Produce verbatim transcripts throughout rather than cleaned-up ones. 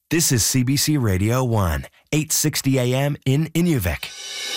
This is C B C Radio one, eight sixty A M in Inuvik.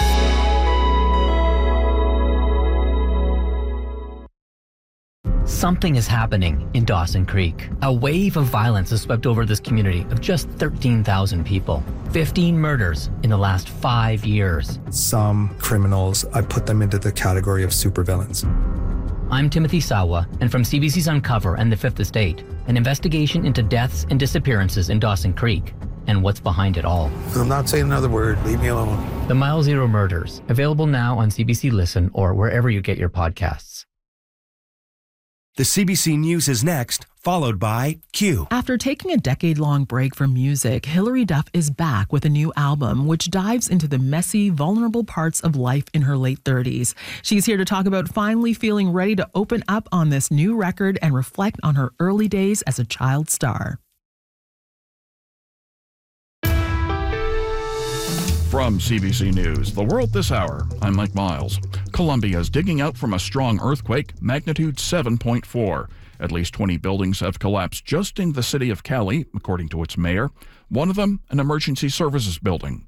Something is happening in Dawson Creek. A wave of violence has swept over this community of just thirteen thousand people. fifteen murders in the last five years. Some criminals, I put them into the category of supervillains. I'm Timothy Sawa, and from C B C's Uncover and The Fifth Estate, an investigation into deaths and disappearances in Dawson Creek and what's behind it all. I'm not saying another word. Leave me alone. The Mile Zero Murders, available now on C B C Listen or wherever you get your podcasts. The C B C News is next, followed by Q. After taking a decade-long break from music, Hilary Duff is back with a new album which dives into the messy, vulnerable parts of life in her late thirties. She's here to talk about finally feeling ready to open up on this new record and reflect on her early days as a child star. From C B C News, The World This Hour, I'm Mike Miles. Colombia is digging out from a strong earthquake, magnitude seven point four. At least twenty buildings have collapsed just in the city of Cali, according to its mayor. One of them, an emergency services building.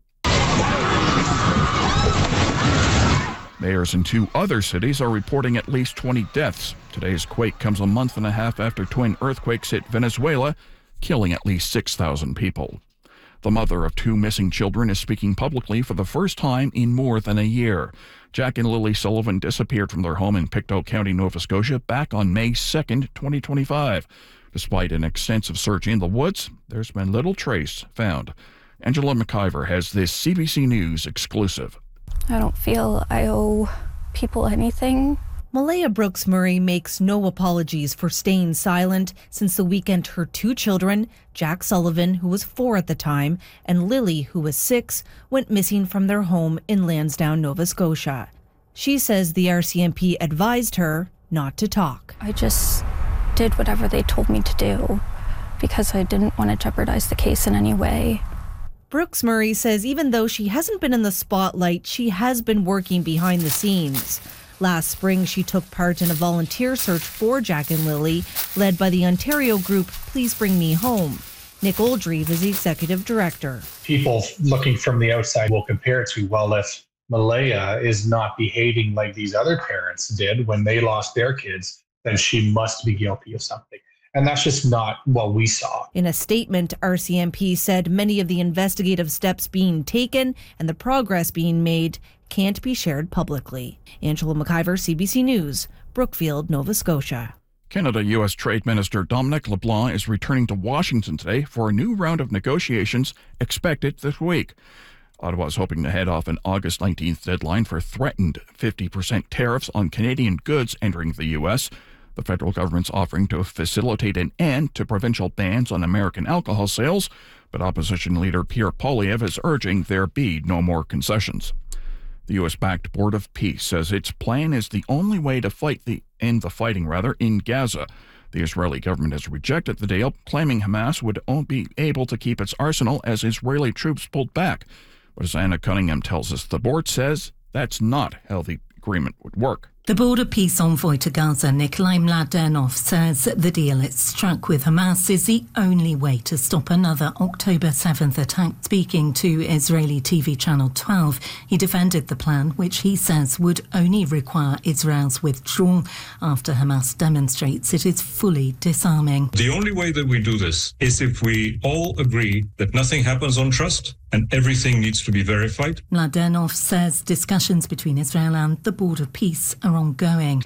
Mayors in two other cities are reporting at least twenty deaths. Today's quake comes a month and a half after twin earthquakes hit Venezuela, killing at least six thousand people. The mother of two missing children is speaking publicly for the first time in more than a year. Jack and Lily Sullivan disappeared from their home in Pictou County, Nova Scotia, back on May second, twenty twenty-five. Despite an extensive search in the woods, there's been little trace found. Angela McIver has this C B C News exclusive. I don't feel I owe people anything. Malaya Brooks Murray makes no apologies for staying silent since the weekend her two children, Jack Sullivan, who was four at the time, and Lily, who was six, went missing from their home in Lansdowne, Nova Scotia. She says the R C M P advised her not to talk. I just did whatever they told me to do because I didn't want to jeopardize the case in any way. Brooks Murray says even though she hasn't been in the spotlight, she has been working behind the scenes. Last spring, she took part in a volunteer search for Jack and Lily, led by the Ontario group Please Bring Me Home. Nick Oldreive is the executive director. People looking from the outside will compare it to, well, if Malaya is not behaving like these other parents did when they lost their kids, then she must be guilty of something. And that's just not what we saw. In a statement, R C M P said many of the investigative steps being taken and the progress being made can't be shared publicly. Angela McIver, C B C News, Brookfield, Nova Scotia. Canada-U S Trade Minister Dominic LeBlanc is returning to Washington today for a new round of negotiations expected this week. Ottawa is hoping to head off an August nineteenth deadline for threatened fifty percent tariffs on Canadian goods entering the U S. The federal government's offering to facilitate an end to provincial bans on American alcohol sales, but opposition leader Pierre Poilievre is urging there be no more concessions. The U S-backed Board of Peace says its plan is the only way to fight the end the fighting rather in Gaza. The Israeli government has rejected the deal, claiming Hamas would only be able to keep its arsenal as Israeli troops pulled back. But as Anna Cunningham tells us, the board says that's not how the agreement would work. The Board of Peace envoy to Gaza, Nikolai Mladenov, says the deal it struck with Hamas is the only way to stop another October seventh attack. Speaking to Israeli T V Channel twelve, he defended the plan, which he says would only require Israel's withdrawal after Hamas demonstrates it is fully disarming. The only way that we do this is if we all agree that nothing happens on trust and everything needs to be verified. Mladenov says discussions between Israel and the Board of Peace are ongoing.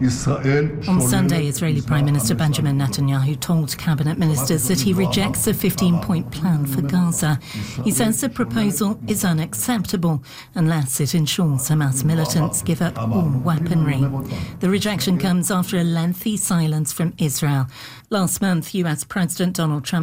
On Sunday, Israeli Prime Minister Benjamin Netanyahu told cabinet ministers that he rejects a fifteen-point plan for Gaza. He says the proposal is unacceptable unless it ensures Hamas militants give up all weaponry. The rejection comes after a lengthy silence from Israel. Last month, U S President Donald Trump